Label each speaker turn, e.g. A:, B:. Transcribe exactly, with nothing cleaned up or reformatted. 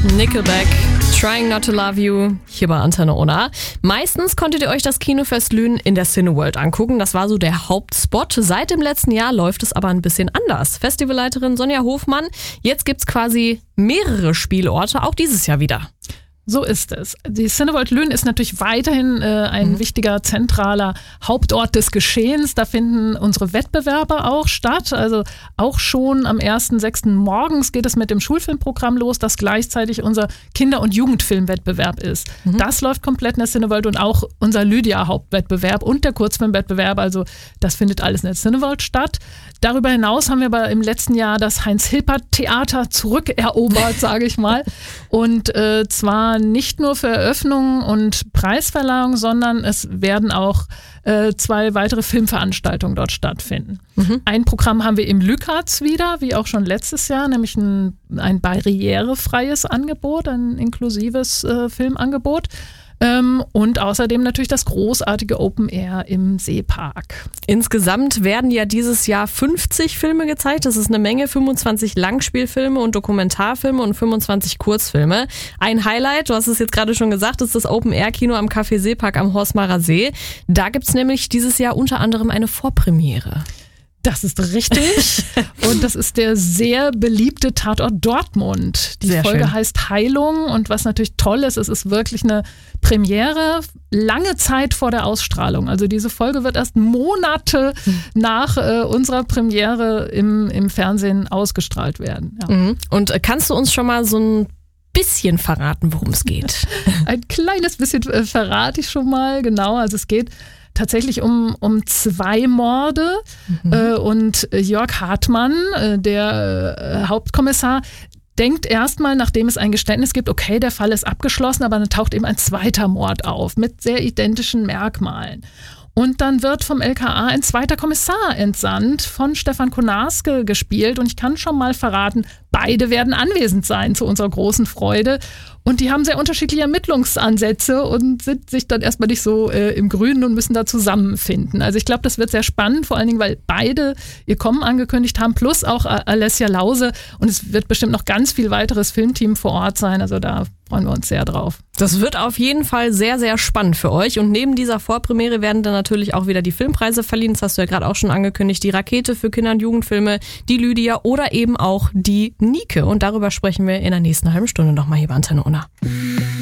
A: Nickelback, Trying Not to Love You, hier bei Antenne Unna. Meistens konntet ihr euch das Kinofest Lünen in der Cineworld angucken. Das war so der Hauptspot. Seit dem letzten Jahr läuft es aber ein bisschen anders. Festivalleiterin Sonja Hofmann, jetzt gibt's quasi mehrere Spielorte, auch dieses Jahr wieder.
B: So ist es. Die Cineworld Lünen ist natürlich weiterhin äh, ein mhm. wichtiger, zentraler Hauptort des Geschehens. Da finden unsere Wettbewerbe auch statt. Also auch schon am ersten sechsten morgens geht es mit dem Schulfilmprogramm los, das gleichzeitig unser Kinder- und Jugendfilmwettbewerb ist. Mhm. Das läuft komplett in der Cineworld und auch unser Lydia-Hauptwettbewerb und der Kurzfilmwettbewerb. Also das findet alles in der Cineworld statt. Darüber hinaus haben wir aber im letzten Jahr das Heinz-Hilpert-Theater zurückerobert, sage ich mal. Und äh, zwar nicht nur für Eröffnungen und Preisverleihung, sondern es werden auch äh, zwei weitere Filmveranstaltungen dort stattfinden. Mhm. Ein Programm haben wir im Lükatz wieder, wie auch schon letztes Jahr, nämlich ein, ein barrierefreies Angebot, ein inklusives äh, Filmangebot. Ähm, und außerdem natürlich das großartige Open Air im Seepark.
A: Insgesamt werden ja dieses Jahr fünfzig Filme gezeigt. Das ist eine Menge, fünfundzwanzig Langspielfilme und Dokumentarfilme und fünfundzwanzig Kurzfilme. Ein Highlight, du hast es jetzt gerade schon gesagt, ist das Open Air Kino am Café Seepark am Horstmarer See. Da gibt's nämlich dieses Jahr unter anderem eine Vorpremiere.
B: Das ist richtig. Und das ist der sehr beliebte Tatort Dortmund. Die
A: sehr
B: Folge
A: schön.
B: heißt Heilung. Und was natürlich toll ist, es ist wirklich eine Premiere, lange Zeit vor der Ausstrahlung. Also diese Folge wird erst Monate mhm. nach äh, unserer Premiere im, im Fernsehen ausgestrahlt werden. Ja.
A: Mhm. Und äh, kannst du uns schon mal so ein bisschen verraten, worum es geht?
B: Ein kleines bisschen äh, verrate ich schon mal, genau. Also es geht tatsächlich um, um zwei Morde mhm. äh, und Jörg Hartmann, äh, der äh, Hauptkommissar, denkt erstmal, nachdem es ein Geständnis gibt, okay, der Fall ist abgeschlossen, aber dann taucht eben ein zweiter Mord auf mit sehr identischen Merkmalen. Und dann wird vom L K A ein zweiter Kommissar entsandt, von Stefan Konarske gespielt. Und ich kann schon mal verraten, beide werden anwesend sein zu unserer großen Freude. Und die haben sehr unterschiedliche Ermittlungsansätze und sind sich dann erstmal nicht so äh, im Grünen und müssen da zusammenfinden. Also ich glaube, das wird sehr spannend, vor allen Dingen, weil beide ihr Kommen angekündigt haben, plus auch äh, Alessia Lause. Und es wird bestimmt noch ganz viel weiteres Filmteam vor Ort sein. Also da freuen wir uns sehr drauf.
A: Das wird auf jeden Fall sehr, sehr spannend für euch. Und neben dieser Vorpremiere werden dann natürlich auch wieder die Filmpreise verliehen. Das hast du ja gerade auch schon angekündigt. Die Rakete für Kinder- und Jugendfilme, die Lydia oder eben auch die Nike. Und darüber sprechen wir in der nächsten halben Stunde nochmal hier bei Antenne Unna.